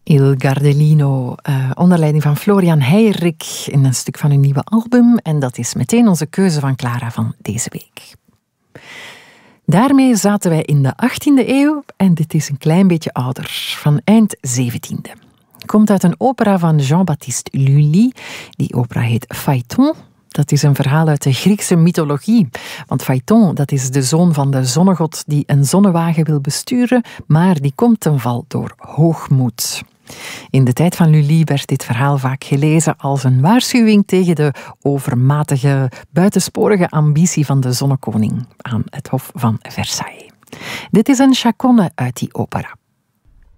Il Gardelino, onder leiding van Florian Heijerik in een stuk van hun nieuwe album. En dat is meteen onze keuze van Clara van deze week. Daarmee zaten wij in de 18e eeuw en dit is een klein beetje ouder, van eind 17e. Komt uit een opera van Jean-Baptiste Lully. Die opera heet Phaeton. Dat is een verhaal uit de Griekse mythologie. Want Phaeton, dat is de zoon van de zonnegod die een zonnewagen wil besturen, maar die komt ten val door hoogmoed. In de tijd van Lully werd dit verhaal vaak gelezen als een waarschuwing tegen de overmatige, buitensporige ambitie van de zonnekoning aan het hof van Versailles. Dit is een chaconne uit die opera.